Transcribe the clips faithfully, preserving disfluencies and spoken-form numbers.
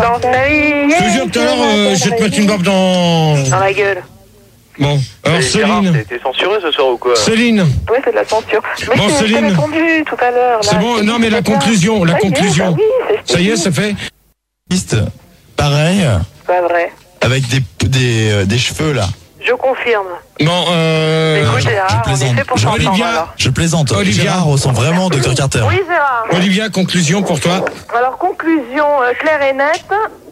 Dans sa vie. Je te jure, tout à l'heure, euh, je vais te mettre une barbe dans... Dans la gueule. Bon, alors Mais Gérard, Céline. t'es censuré ce soir ou quoi? Céline. Oui, c'est de la censure. Mais Bon, je t'ai Céline. répondu tout à l'heure. là. C'est bon, non mais la C'est conclusion, la Ça y est, conclusion. bah oui, c'est Ça y est, fini. c'est fait. Liste, pareil, Pas vrai. avec des, des, euh, des cheveux là. Je confirme. Bon, euh... Écoute, Gérard, je on est plaisante. fait pour Je- s'entendre Olivia. alors. Je plaisante. Olivia. Gérard ressemble vraiment docteur Carter. Oui, Gérard. Olivia, conclusion pour toi. Alors, conclusion euh, claire et nette.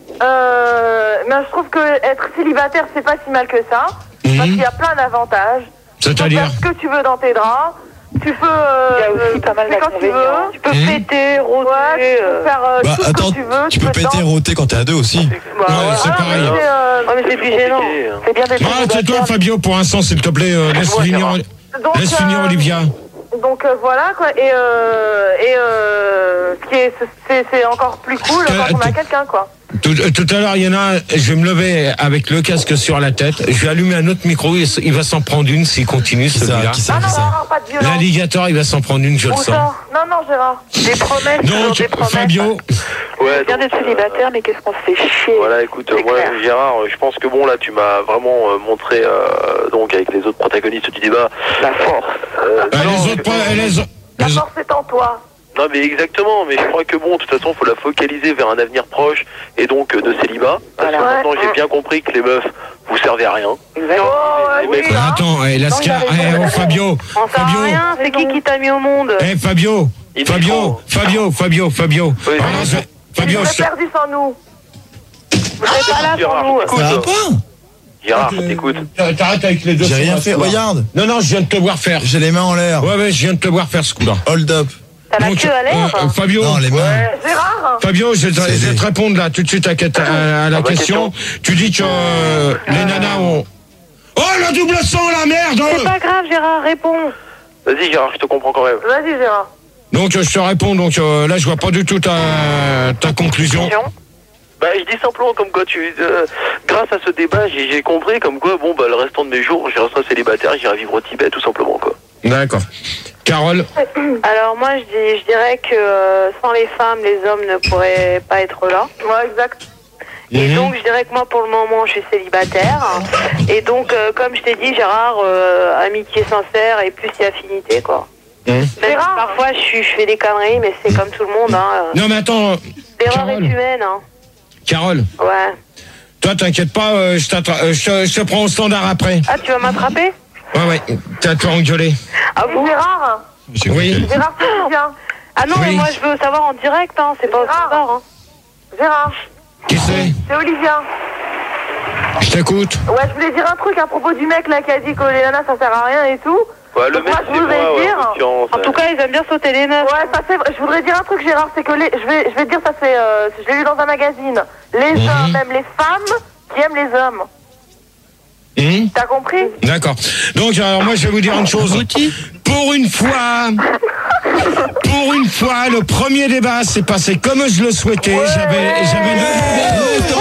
Euh, mais je trouve que être célibataire, c'est pas si mal que ça. Mhm. Parce qu'il y a plein d'avantages. Tu peux C'est-à-dire faire ce que tu veux dans tes draps. Tu peux. Euh, Il y a aussi pas mal quand tu veux. d'inconvénients. Tu peux Mhm. péter, rôder. Ouais, tu peux euh, faire euh, Bah tout ce attends, que tu veux. tu peux peux péter et danser. rôter quand t'es à deux aussi. Bah, Ouais, voilà, c'est pareil. mais c'est, euh, Ouais, mais c'est plus gênant. c'est bien d'être Ah, c'est toi, célibataire. Fabio, pour l'instant, s'il te plaît, euh, laisse Ouais, finir, Gérard. Donc, laisse finir euh, Olivia. Donc euh, voilà quoi, et euh, et euh, ce qui est, c'est, c'est encore plus cool Euh, quand on a tu- quelqu'un quoi. Tout, euh, tout à l'heure, il y en a un, je vais me lever avec le casque sur la tête, je vais allumer un autre micro, il, il va s'en prendre une s'il continue Qui ça, celui-là. qui ça, Ah non, qui ça non, pas de violence. L'alligator, il va s'en prendre une, je le Où sens. ça? Non, non, Gérard. Des promesses, toujours Donc, des promesses. Fabio, Ouais, C'est bien donc, d'être euh, célibataire, mais qu'est-ce qu'on se fait chier. Voilà, écoute, C'est moi, clair. Gérard, je pense que bon, là, tu m'as vraiment euh, montré, euh, donc, avec les autres protagonistes du débat, La force. euh, euh, non, les autres, que- pas- les, La les- force est en toi. Non, mais exactement, mais je crois que bon, de toute façon, faut la focaliser vers un avenir proche et donc euh, de célibat. Parce que Voilà. maintenant, Ouais. j'ai bien compris que les meufs, vous servez à rien. Exactement. Oh, les oui, mecs, hein. attends, eh, la Non, scar, il a eh, raison. oh, Fabio, On sert à Fabio, rien, c'est qui qui t'a mis au monde? eh, Fabio, Il Fabio, défend. Fabio, Fabio, Fabio, Oui, Alors, oui. je- Fabio, Vous je êtes te- perdu sans nous. Vous êtes pas là pour Gérard, nous. je Ça va t'écoute. pas Gérard, je t'écoute. Euh, T'arrêtes avec les deux. J'ai sur rien la fait, square. regarde. Non, non, je viens de te voir faire. J'ai les mains en l'air. Ouais, ouais, je viens de te voir faire ce coup-là. Hold up. T'as la Donc, queue à l'air? euh, euh, Fabio, Non, les mains. Gérard. Fabio, je, vais te- C'est je vais des- te répondre là tout de suite à, à- à la Ah, bah, question. Tu dis que euh, les nanas ont... Oh, le double sang, la merde C'est pas grave, Gérard, réponds. Vas-y, Gérard, je te comprends quand même. Vas-y, Gérard. Donc, euh, je te réponds. Donc, euh, là, je vois pas du tout ta, ta conclusion. Bah, il dit simplement comme quoi tu, euh, grâce à ce débat, j'ai j'ai compris comme quoi, bon, bah, le restant de mes jours, je resterai célibataire, j'irai vivre au Tibet, tout simplement, quoi. D'accord. Carole, Alors moi, je, dis, je dirais que euh, sans les femmes, les hommes ne pourraient pas être là. Ouais, exact. Et Mhm. donc, je dirais que moi, pour le moment, je suis célibataire. Et donc, euh, comme je t'ai dit, Gérard, euh, amitié sincère et plus si affinité, quoi. Mhm. Même si Gérard. parfois, je, suis, je fais des conneries, mais c'est comme tout le monde. Hein. non mais attends, L'erreur est Carole. humaine. Hein. Carole, Ouais. toi, t'inquiète pas, euh, je, t'attra- euh, je te- je te prends au standard après. Ah, tu vas m'attraper? Ouais, ouais, t'as te engueulé. Ah bon? Gérard. Oui. Gérard, c'est bien. Ah non, mais Oui. moi, je veux savoir en direct, hein. C'est pas au Gérard. standard. Hein. Gérard. Qui c'est? C'est Olivia. Je t'écoute. Ouais, je voulais dire un truc à propos du mec là qui a dit que les nanas ça sert à rien et tout. Ouais, le Donc mec, moi, je c'est voudrais moi, ouais, dire- en conscience, En tout cas, ils aiment bien sauter les meufs. Ouais, ça c'est vrai. Je voudrais dire un truc, Gérard, c'est que les, je vais, je vais te dire ça c'est, euh, je l'ai lu dans un magazine. Les Mhm. hommes aiment les femmes qui aiment les hommes. Hum, T'as compris? D'accord. Donc, alors moi, je vais vous dire une chose. Pour une fois, pour une fois, le premier débat s'est passé comme je le souhaitais. J'avais, j'avais.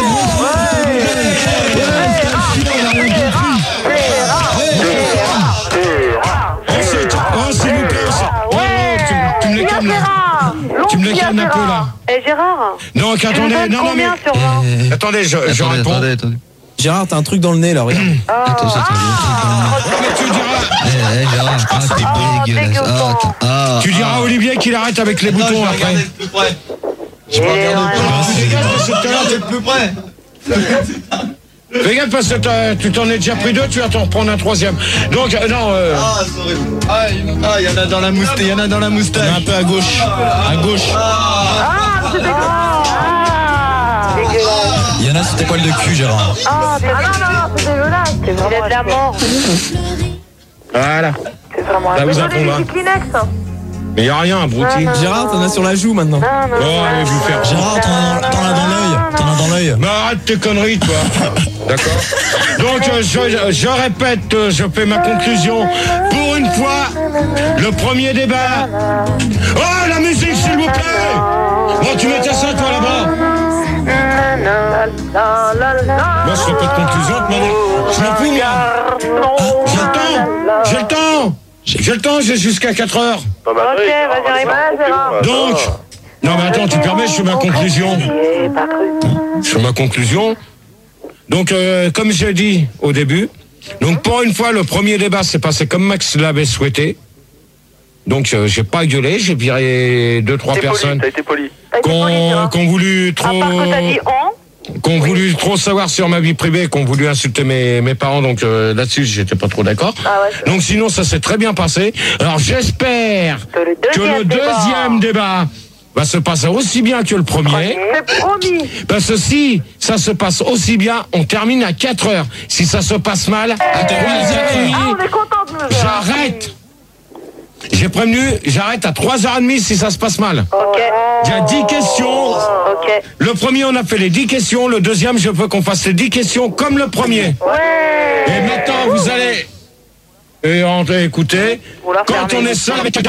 Ensuite, oh, s'il vous plaît, oh, tu, tu me les calmes là. Gérard. Tu me les calmes un peu là. Eh, Gérard, Donc, tu me attendez, donnes non, non, mais. combien sur vingt? Attendez, je, je Attendez, réponds. attendez, attendez. Gérard, t'as un truc dans le nez là, regarde. Attends, attends, Non, mais tu diras, Eh, eh, Gérard, ah, t'es Oh, dégueulasse. Ah, dégueulasse. attends. Ah, tu diras à ah. Olivier qu'il arrête avec les boutons après. plus près. Je vais regarder Tu dégages parce que tout à l'heure, t'es- plus près. Fais gaffe parce que t'as- tu t'en es déjà pris deux, tu vas t'en reprendre un troisième. Donc, euh, non, euh, Ah, c'est horrible. Ah, il ah, il y en a dans la moustache. Il y en a dans la moustache. Un peu à gauche. À gauche. Ah, c'est dégueulasse. Ah. dégueulasse. Il y en a sur tes poils de cul, Gérard. Ah, Ah non, non, non, c'est dégueulasse. c'est vraiment de la mort. voilà. C'est vraiment Là, un vous Donnez apprendra. des petits Kleenex. Mais y a rien, abruti. Gérard, t'en as sur la joue maintenant. Oh, allez vous faire. Gérard, t'en as dans- t'en as dans l'œil. T'en as dans l'œil. Mais arrête tes conneries, toi. D'accord. Donc, euh, je, je répète, euh, je fais ma conclusion. Pour une fois, le premier débat. Oh, la musique, s'il vous plaît. Bon, tu mettais ça, toi, là-bas. Moi, je fais pas de conclusion, de manière. Je m'en fous, moi. J'ai le temps. J'ai le temps. J'ai le temps, j'ai jusqu'à quatre heures. Pas mal, Ok, Gérard, vas-y, allez, réponds, conclusion, Gérard. là, Donc, ça va. Non, mais attends, tu permets, je fais ma conclusion. J'ai pas cru. Je fais ma conclusion. Donc, euh, comme j'ai dit au début, donc pour une fois, le premier débat s'est passé comme Max l'avait souhaité. Donc, euh, j'ai pas gueulé, j'ai viré deux, trois T'es poli, personnes t'as été poli. T'as été poli, tu qu'on vois. qu'on voulu trop... À part que t'as dit en. Qu'on voulu trop savoir sur ma vie privée, qu'on voulu insulter mes, mes parents, donc euh, là-dessus, j'étais pas trop d'accord. Ah ouais, c'est Donc sinon, ça s'est très bien passé. Alors j'espère Que le que deuxième le débat. deuxième débat va se passer aussi bien que le premier. c'est promis. Parce que si ça se passe aussi bien, on termine à quatre heures. Si ça se passe mal, à trois heures trente, Ah, on est content de nous voir. j'arrête. J'ai prévenu, j'arrête à trois heures trente si ça se passe mal. Ok. Il y a dix questions. Ok. Le premier, on a fait les dix questions. Le deuxième, je veux qu'on fasse les dix questions comme le premier. Ouais. Et maintenant, vous allez... Et on écoutez, Vous la quand fermez. on est seul avec quelqu'un,